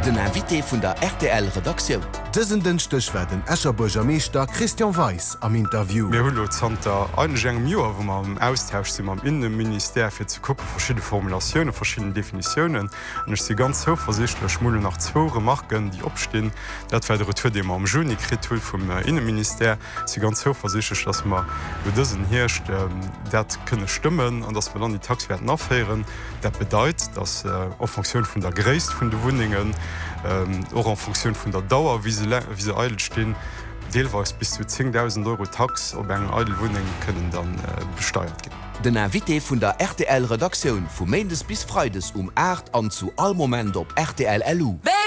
Den Invité vun der RTL-Redaktion. Dëssen den Stöch werden Escherburger Meester Christian Weiss am Interview. Wir hunn Zter engem Joer, wo man am Austausch sind am Innenminister fir ze gucken verschiedene Formulationen, verschiedene Definitionen. Und ich sie ganz so versichtler Schmule nach 2 Remarken, die opstehen. Dat war der Retour, dem am Juni Kritul vom Innenminister. Sie ganz so versichert, dass man wo dëssen herrscht, dat könne stimmen und dass man dann die Taxwerten aufhören. Dat bedeutet, dass auf Funktion von der Größe von der Wohnungen, auch en Funktion von der Dauer, wie sie eilt stehen, deelweis bis zu 10.000 € Tax op eng Eidelwohnung können dann besteuert gehen. Den Invité vun der RTL-Redaktion vu Mendes bis Freides 8 an zu all Moment op RTL LU.